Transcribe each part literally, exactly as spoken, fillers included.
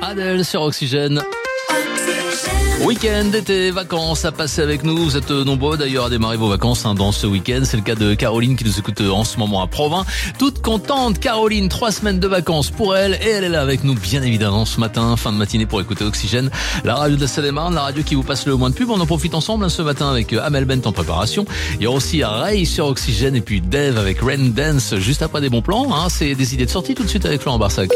Adèle sur Oxygène. Week-end d'été, vacances à passer avec nous. Vous êtes nombreux d'ailleurs à démarrer vos vacances hein, dans ce week-end. C'est le cas de Caroline qui nous écoute en ce moment à Provins. Toute contente, Caroline, trois semaines de vacances pour elle. Et elle est là avec nous bien évidemment ce matin, fin de matinée pour écouter Oxygène. La radio de la Seine-et-Marne, la radio qui vous passe le moins de pub. On en profite ensemble hein, ce matin avec Amel Bent en préparation. Il y aura aussi Ray sur Oxygène et puis Dave avec Rain Dance juste après des bons plans. Hein. C'est des idées de sortie tout de suite avec Florent Barsac.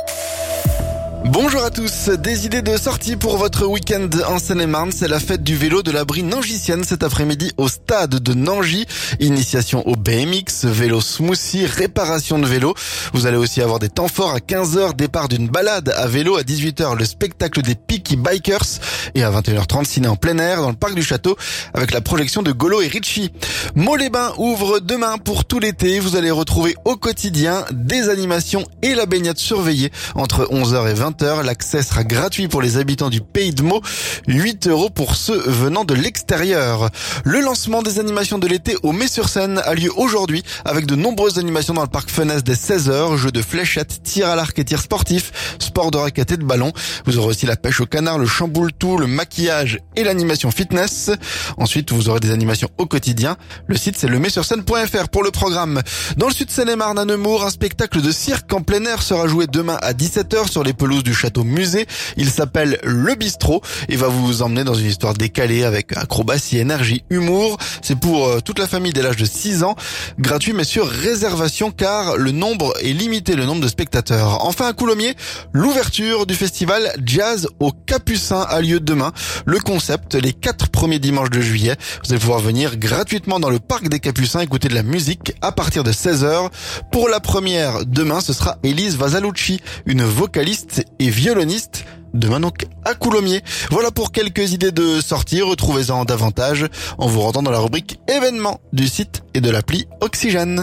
Bonjour à tous, des idées de sortie pour votre week-end en Seine-et-Marne, c'est la fête du vélo de la Brie Nangicienne cet après-midi au stade de Nangy. Initiation au B M X, vélo smoothie, réparation de vélo. Vous allez aussi avoir des temps forts à quinze heures, départ d'une balade à vélo à dix-huit heures, le spectacle des Peaky Bikers et à vingt et une heures trente, ciné en plein air dans le parc du château avec la projection de Golo et Richie. Mots-les-Bains ouvre demain pour tout l'été. Vous allez retrouver au quotidien des animations et la baignade surveillée entre onze heures et vingt heures. L'accès sera gratuit pour les habitants du Pays de Meaux, huit euros pour ceux venant de l'extérieur. Le lancement des animations de l'été au Mets-sur-Seine a lieu aujourd'hui avec de nombreuses animations dans le parc Fenès dès seize heures, jeux de fléchettes, tir à l'arc et tir sportif, sport de raquette et de ballon. Vous aurez aussi la pêche au canard, le chamboule-tout, le maquillage et l'animation fitness. Ensuite, vous aurez des animations au quotidien. Le site, c'est le mets sur seine point f r pour le programme. Dans le sud Seine-et-Marne, à Nemours, un spectacle de cirque en plein air sera joué demain à dix-sept heures sur les pelouses du château musée. Il s'appelle Le Bistrot et va vous emmener dans une histoire décalée avec acrobatie, énergie, humour. C'est pour euh, toute la famille dès l'âge de six ans. Gratuit mais sur réservation car le nombre est limité, le nombre de spectateurs. Enfin à Coulommiers, l'ouverture du festival Jazz au Capucin a lieu demain. Le concept, les quatre premiers dimanches de juillet. Vous allez pouvoir venir gratuitement dans le parc des Capucins écouter de la musique à partir de seize heures. Pour la première, demain, ce sera Elise Vasalucci, une vocaliste et violoniste. Demain donc à Coulommiers. Voilà pour quelques idées de sortie. Retrouvez-en davantage en vous rendant dans la rubrique événements du site et de l'appli Oxygène.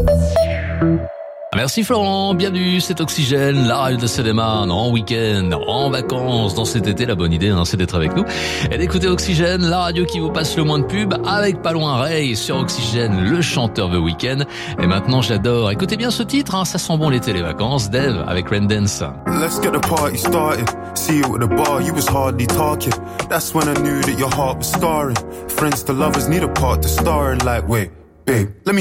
Merci Florent, bienvenue, c'est Oxygène, la radio de Seine-et-Marne, en week-end, en vacances, dans cet été, la bonne idée, hein, c'est d'être avec nous. Et d'écouter Oxygène, la radio qui vous passe le moins de pub, avec pas loin Ray sur Oxygène, le chanteur de week-end. Et maintenant, j'adore, écoutez bien ce titre, hein, ça sent bon l'été, les vacances, Dave avec Rain Dance. Let's get the party started, see you at the bar, you was hardly talking. That's when I knew that your heart was scarring. Friends to lovers need a part to star in, like, wait, babe, let me